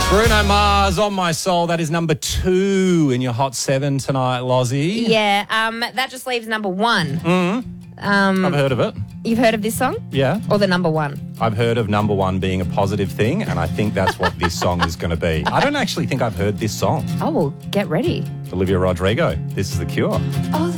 Bruno Mars, On My Soul. That is number 2 in your Hot 7 tonight, Lozzie. Yeah, that just leaves number 1. I've heard of it. You've heard of this song? Yeah. Or the number 1? I've heard of number 1 being a positive thing, and I think that's what this song is going to be. I don't actually think I've heard this song. Oh, well, get ready. Olivia Rodrigo, This is The Cure. Oh,